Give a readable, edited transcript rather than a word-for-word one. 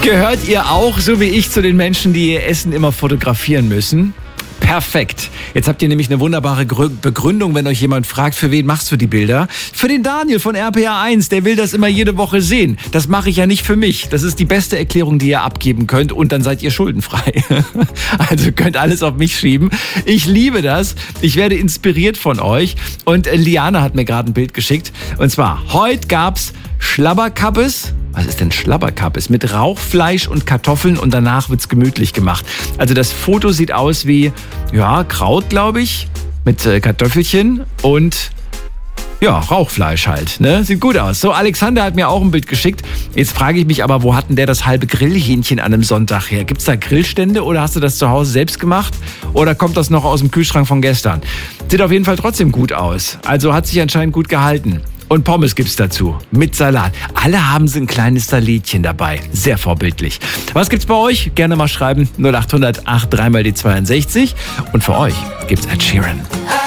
Gehört ihr auch, so wie ich, zu den Menschen, die ihr Essen immer fotografieren müssen? Perfekt. Jetzt habt ihr nämlich eine wunderbare Begründung, wenn euch jemand fragt, für wen machst du die Bilder? Für den Daniel von RPA1, der will das immer jede Woche sehen. Das mache ich ja nicht für mich. Das ist die beste Erklärung, die ihr abgeben könnt und dann seid ihr schuldenfrei. Also könnt alles auf mich schieben. Ich liebe das. Ich werde inspiriert von euch. Und Liane hat mir gerade ein Bild geschickt. Und zwar, heute gab's Schlabberkappes. Was ist denn Schlabberkappes? Mit Rauchfleisch und Kartoffeln und danach wird's gemütlich gemacht. Also das Foto sieht aus wie, ja, Kraut, glaube ich, mit Kartoffelchen und ja, Rauchfleisch halt, ne? Sieht gut aus. So, Alexander hat mir auch ein Bild geschickt. Jetzt frage ich mich aber, wo hat denn der das halbe Grillhähnchen an einem Sonntag her? Gibt's da Grillstände oder hast du das zu Hause selbst gemacht? Oder kommt das noch aus dem Kühlschrank von gestern? Sieht auf jeden Fall trotzdem gut aus. Also hat sich anscheinend gut gehalten. Und Pommes gibt's dazu, mit Salat. Alle haben so ein kleines Salätchen dabei. Sehr vorbildlich. Was gibt's bei euch? Gerne mal schreiben. 0800 83 mal die 62. Und für euch gibt's Ed Sheeran.